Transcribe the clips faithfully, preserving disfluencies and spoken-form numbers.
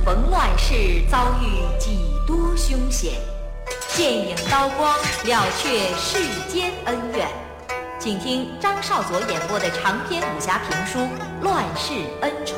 逢乱世，遭遇几多凶险，剑影刀光，了却世间恩怨。请听张少佐演播的长篇武侠评书《乱世恩仇》。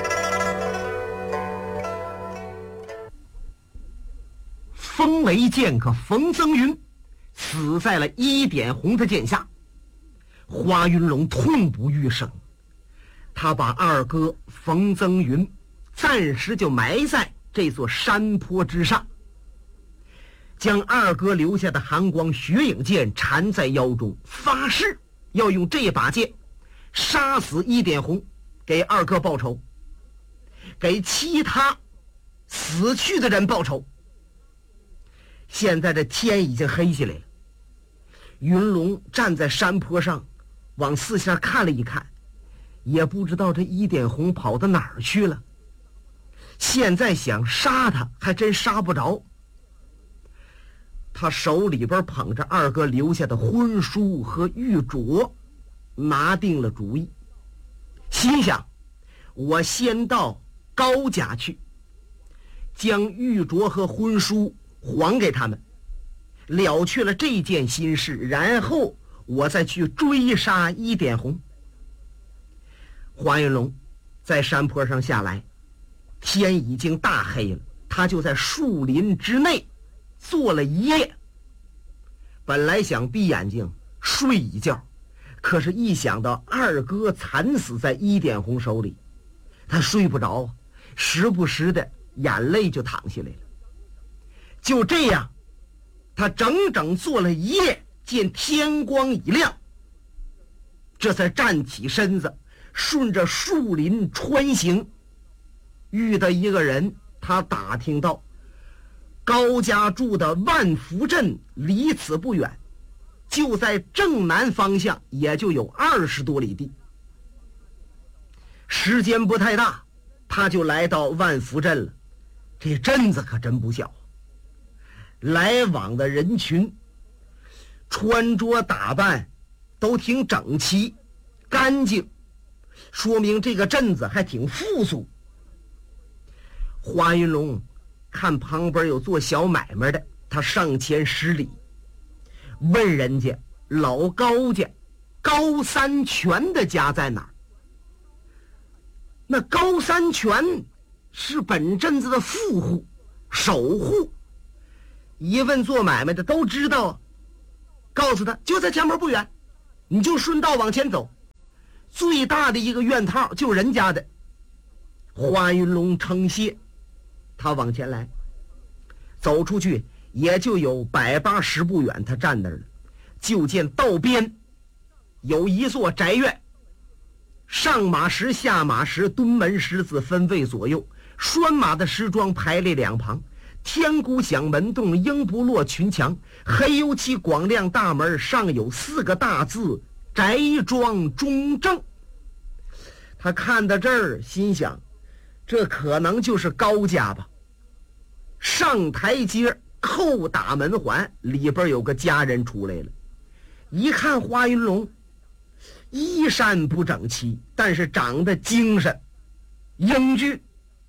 风雷剑客冯增云死在了一点红的剑下，花云龙痛不欲生，他把二哥冯增云暂时就埋在这座山坡之上，将二哥留下的寒光雪影剑缠在腰中，发誓要用这把剑杀死一点红，给二哥报仇，给其他死去的人报仇。现在这天已经黑下来了，云龙站在山坡上往四下看了一看，也不知道这一点红跑到哪儿去了。现在想杀他还真杀不着。他手里边捧着二哥留下的婚书和玉镯，拿定了主意，心想我先到高家去，将玉镯和婚书还给他们，了却了这件心事，然后我再去追杀一点红。花云龙在山坡上下来，天已经大黑了，他就在树林之内坐了一夜。本来想闭眼睛睡一觉，可是一想到二哥惨死在一点红手里，他睡不着，时不时的眼泪就淌下来了。就这样，他整整坐了一夜，见天光已亮，这才站起身子，顺着树林穿行，遇到一个人，他打听到高家住的万福镇离此不远，就在正南方向，也就有二十多里地。时间不太大，他就来到万福镇了。这镇子可真不小，来往的人群穿着打扮都挺整齐干净，说明这个镇子还挺富足。花云龙看旁边有做小买卖的，他上前施礼，问人家老高家高三全的家在哪儿。那高三全是本镇子的富户首户，一问做买卖的都知道，告诉他就在前面不远，你就顺道往前走，最大的一个院套就人家的。花云龙称谢，他往前来，走出去也就有百八十步远，他站那儿了，就见道边有一座宅院，上马石下马石蹲门石子分位左右，拴马的石桩排列两旁，天鼓响门洞，鹰不落群墙，黑油漆广亮大门上有四个大字宅庄中正。他看到这儿心想，这可能就是高家吧。上台阶叩打门环，里边有个家人出来了，一看花云龙，衣衫不整齐，但是长得精神英俊，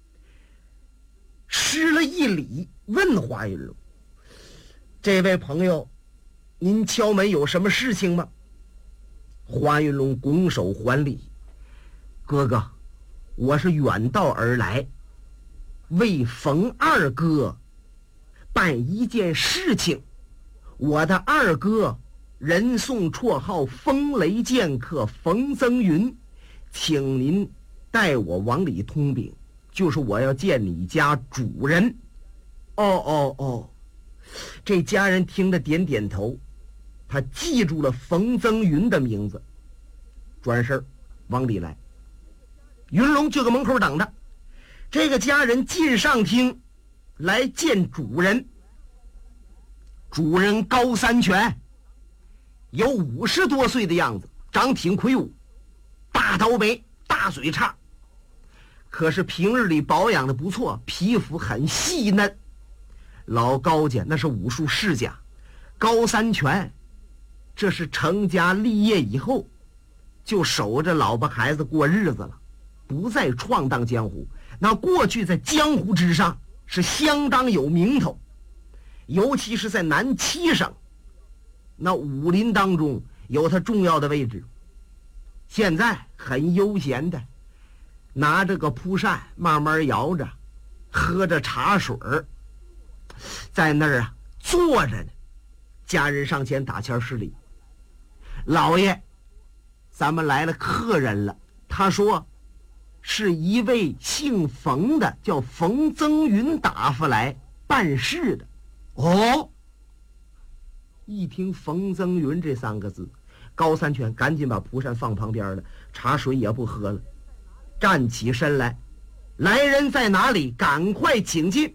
施了一礼，问花云龙：这位朋友，您敲门有什么事情吗？花云龙拱手还礼：哥哥，我是远道而来，为冯二哥办一件事情。我的二哥人送绰号风雷剑客冯增云，请您带我往里通禀，就是我要见你家主人。哦哦哦，这家人听着点点头，他记住了冯增云的名字，转身往里来。云龙就搁门口等着，这个家人进上厅来见主人。主人高三全，有五十多岁的样子，长挺魁梧，大刀眉大嘴叉，可是平日里保养的不错，皮肤很细嫩。老高家那是武术世家，高三全这是成家立业以后就守着老婆孩子过日子了， 不再闯荡江湖，那过去在江湖之上是相当有名头，尤其是在南七省，那武林当中有他重要的位置。现在很悠闲的拿着个蒲扇慢慢摇着，喝着茶水儿，在那儿啊坐着呢。家人上前打钱施礼：“老爷，咱们来了客人了。”他说是一位姓冯的，叫冯增云打发来办事的。哦，一听冯增云这三个字，高三全赶紧把蒲扇放旁边了，茶水也不喝了，站起身来：“来人在哪里？赶快请进。”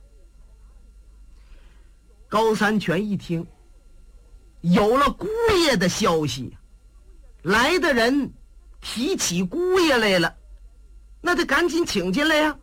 高三全一听有了姑爷的消息，来的人提起姑爷来了，那得赶紧请进来呀。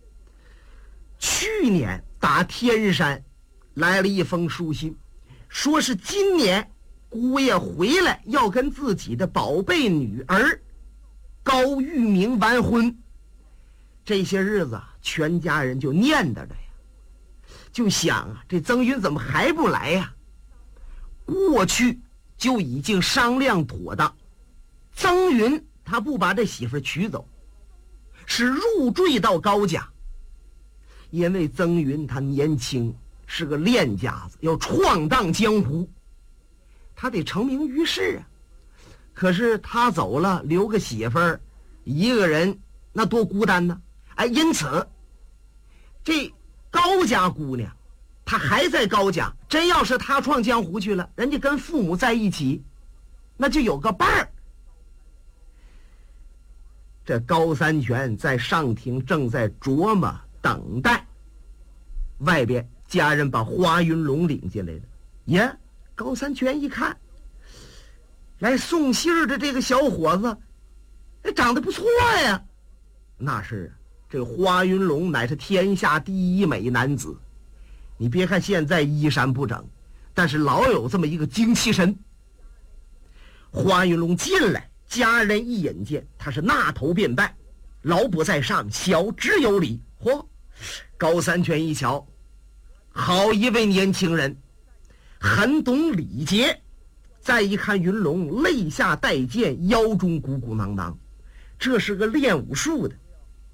去年打天山来了一封书信，说是今年姑爷回来要跟自己的宝贝女儿高玉明完婚。这些日子全家人就念叨着呀，就想啊，这曾云怎么还不来呀？过去就已经商量妥当，曾云他不把这媳妇娶走，是入赘到高家。因为曾云他年轻，是个练家子，要闯荡江湖，他得成名于世啊。可是他走了，留个媳妇儿一个人，那多孤单呢。哎，因此这高家姑娘她还在高家，真要是她闯江湖去了，人家跟父母在一起，那就有个伴儿。这高三全在上庭正在琢磨等待，外边家人把花云龙领进来了。耶，高三全一看，来送信儿的这个小伙子，哎，长得不错呀。那是这个花云龙乃是天下第一美男子，你别看现在衣衫不整，但是老有这么一个精气神。花云龙进来，家人一引见，他是纳头便拜：“老伯在上，小侄有礼。”嚯，高三全一瞧，好一位年轻人，很懂礼节。再一看云龙肋下带剑，腰中鼓鼓囊囊，这是个练武术的。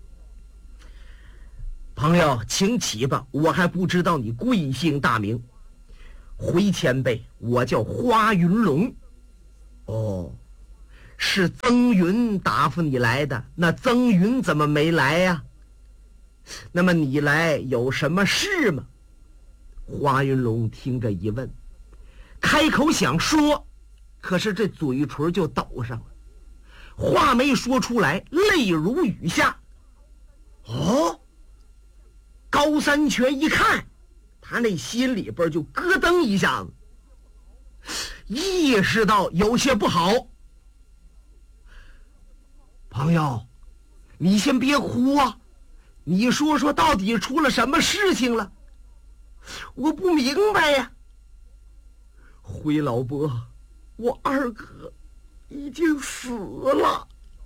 朋友，请起吧，我还不知道你贵姓大名。回前辈，我叫花云龙。哦，是曾云答复你来的，那曾云怎么没来呀？那么你来有什么事吗？花云龙听着一问，开口想说，可是这嘴唇就抖上了，话没说出来，泪如雨下。哦，高三全一看，他那心里边就咯噔一下子，意识到有些不好。朋友，你先别哭啊，你说说到底出了什么事情了？我不明白呀。回老伯，我二哥已经死了。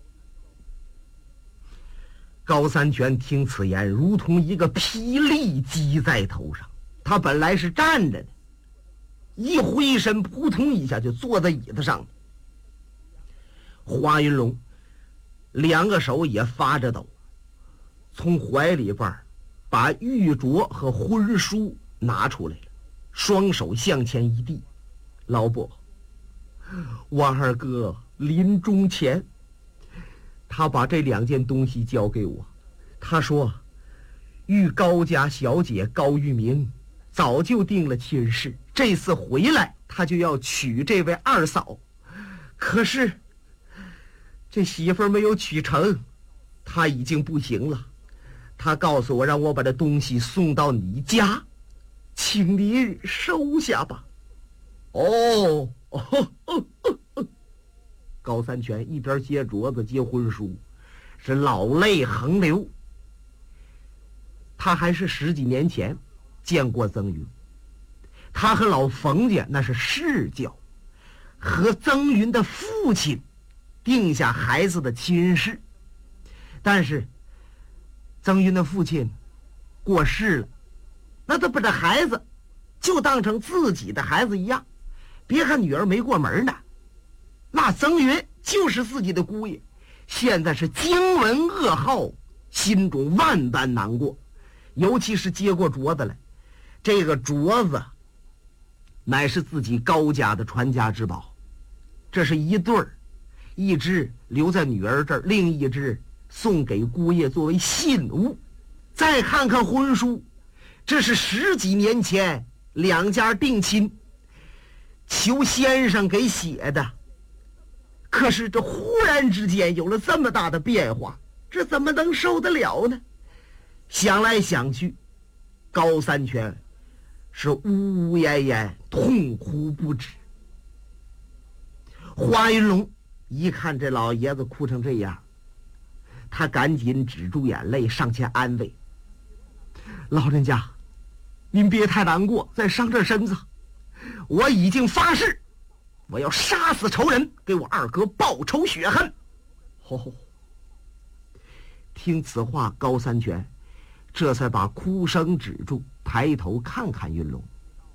高三全听此言，如同一个霹雳击在头上。他本来是站着的，一挥身，扑通一下就坐在椅子上了。花云龙两个手也发着抖，从怀里边把玉镯和婚书拿出来了，双手向前一递：“老伯，我二哥临终前，他把这两件东西交给我。他说，与高家小姐高玉明早就定了亲事，这次回来他就要娶这位二嫂。可是这媳妇儿没有娶成，他已经不行了。他告诉我，让我把这东西送到你家，请您收下吧。”哦，哦哦哦哦，高三全一边接镯子接婚书，是老泪横流。他还是十几年前见过曾云，他和老冯家那是世交，和曾云的父亲定下孩子的亲事。 但是曾云的父亲过世了，那他把这孩子就当成自己的孩子一样。别看女儿没过门呢，那曾云就是自己的姑爷，现在是惊闻噩耗，心中万般难过。尤其是接过镯子来，这个镯子乃是自己高家的传家之宝，这是一对儿，一只留在女儿这儿，另一只送给姑爷作为信物。再看看婚书，这是十几年前两家定亲，求先生给写的。可是这忽然之间有了这么大的变化，这怎么能受得了呢？想来想去，高三全是呜呜咽咽，痛哭不止。华云龙一看这老爷子哭成这样，他赶紧止住眼泪，上前安慰：“老人家，您别太难过，再伤着身子。我已经发誓，我要杀死仇人，给我二哥报仇雪恨。”哦，听此话，高三全这才把哭声止住，抬头看看云龙。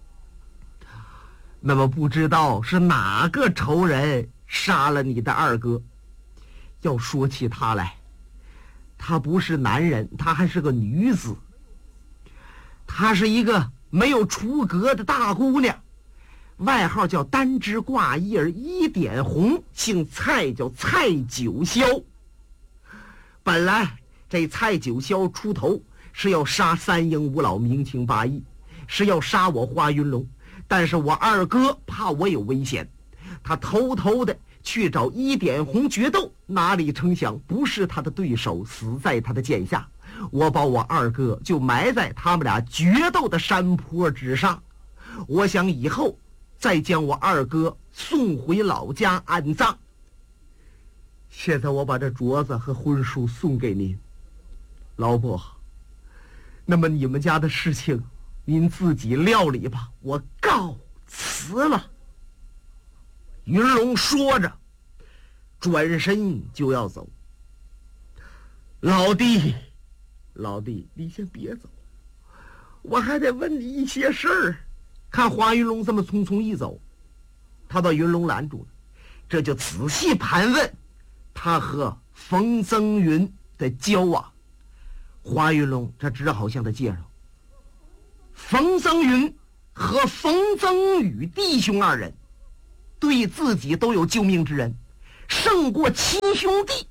那么不知道是哪个仇人杀了你的二哥？要说起他来，他不是男人，他还是个女子。她是一个没有出阁的大姑娘，外号叫单枝挂叶一点红，姓蔡，叫蔡九霄。本来这蔡九霄出头是要杀三英五老，明情八义，是要杀我华云龙。但是我二哥怕我有危险，他偷偷的去找一点红决斗，哪里成想不是他的对手，死在他的剑下。我把我二哥就埋在他们俩决斗的山坡之上，我想以后再将我二哥送回老家安葬。现在我把这镯子和婚书送给您，老婆，那么你们家的事情您自己料理吧，我告辞了。云龙说着转身就要走。老弟老弟，你先别走，我还得问你一些事儿。看华云龙这么匆匆一走，他把云龙拦住了，这就仔细盘问他和冯增云的交往。华云龙这只好向他介绍，冯增云和冯增宇弟兄二人对自己都有救命之恩，胜过七兄弟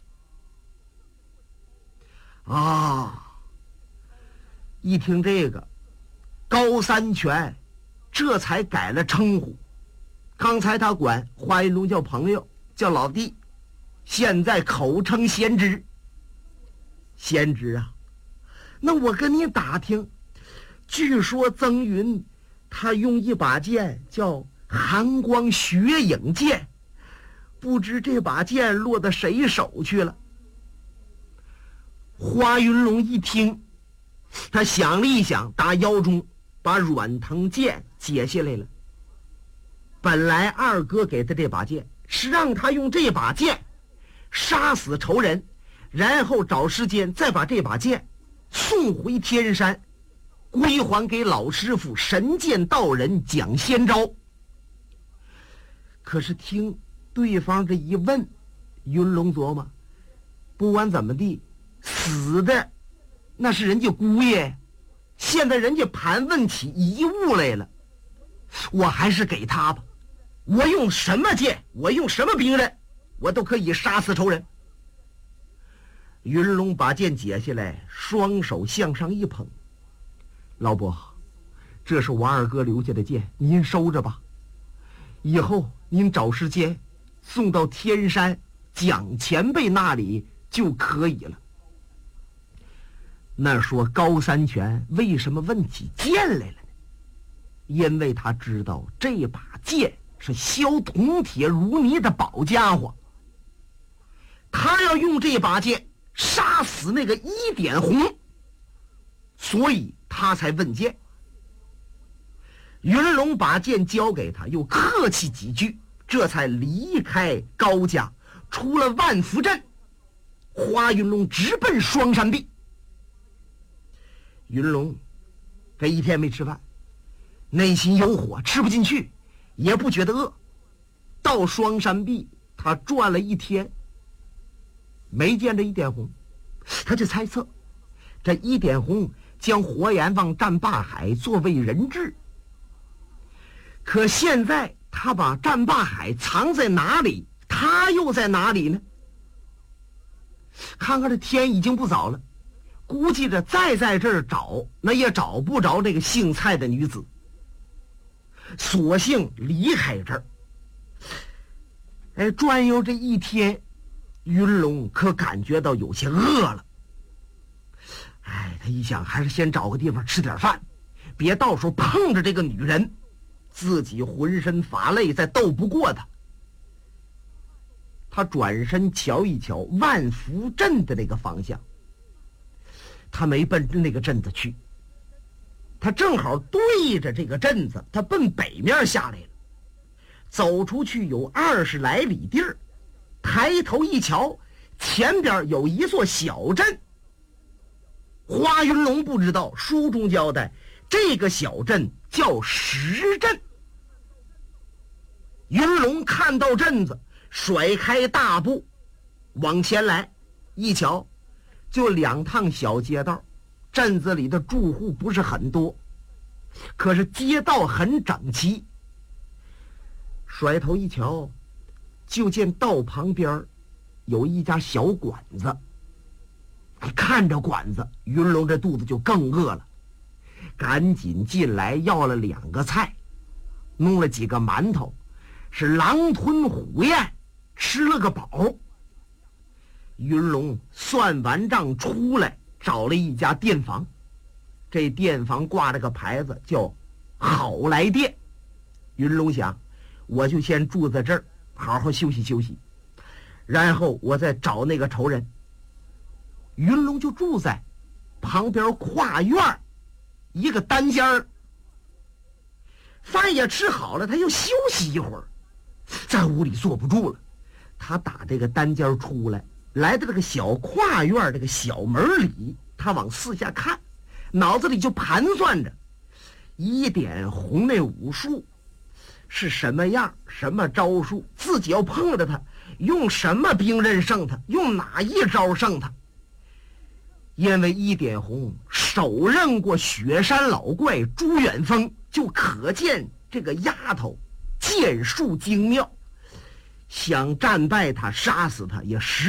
啊！一听这个，高三全这才改了称呼。刚才他管华云龙叫朋友，叫老弟，现在口称贤侄。贤侄啊，那我跟你打听，据说曾云他用一把剑叫寒光雪影剑，不知这把剑落到谁手去了。华云龙一听，他想了一想，打腰中把软藤剑解下来了。本来二哥给他这把剑是让他用这把剑杀死仇人，然后找时间再把这把剑送回天山，归还给老师傅神剑道人蒋先昭。可是听对方这一问，云龙琢磨，不管怎么地，死的那是人家姑爷，现在人家盘问起遗物来了，我还是给他吧。我用什么剑，我用什么兵刃，我都可以杀死仇人。云龙把剑解下来，双手向上一捧，老伯，这是我二哥留下的剑，您收着吧。以后您找时间送到天山蒋前辈那里就可以了。那说高三全为什么问起剑来了呢？因为他知道这把剑是削铜铁如泥的宝家伙，他要用这把剑杀死那个一点红，所以他才问剑。云龙把剑交给他，又客气几句，这才离开高家，出了万福镇， 华云龙直奔双山壁。云龙这一天没吃饭，内心有火，吃不进去，也不觉得饿。到双山壁，他转了一天，没见着一点红，他就猜测这一点红将活阎王战霸海作为人质。可现在他把战霸海藏在哪里，他又在哪里呢？看看这天已经不早了，估计着再在这儿找，那也找不着这个姓蔡的女子，索性离开这儿。哎，转悠这一天，云龙可感觉到有些饿了。哎，他一想，还是先找个地方吃点饭，别到时候碰着这个女人，自己浑身乏累，再斗不过她。他转身瞧一瞧万福镇的那个方向，他没奔着那个镇子去，他正好对着这个镇子，他奔北面下来了。走出去有二十来里地儿，抬头一瞧，前边有一座小镇。花云龙不知道，书中交代这个小镇叫石镇。云龙看到镇子，甩开大步往前来，一瞧就两趟小街道，镇子里的住户不是很多，可是街道很整齐。甩头一瞧，就见道旁边有一家小馆子。看着馆子，云龙这肚子就更饿了，赶紧进来要了两个菜，弄了几个馒头，是狼吞虎咽，吃了个饱。云龙算完账出来，找了一家店房，这店房挂着个牌子叫好来店。云龙想，我就先住在这儿，好好休息休息，然后我再找那个仇人。云龙就住在旁边跨院一个单间儿，饭也吃好了，他又休息一会儿，在屋里坐不住了，他打这个单间出来，来到这个小跨院这个小门里，他往四下看，脑子里就盘算着一点红那武术是什么样，什么招数，自己要碰着他，用什么兵刃胜他，用哪一招胜他。因为一点红手刃过雪山老怪朱远峰，就可见这个丫头剑术精妙，想战败他，杀死他也实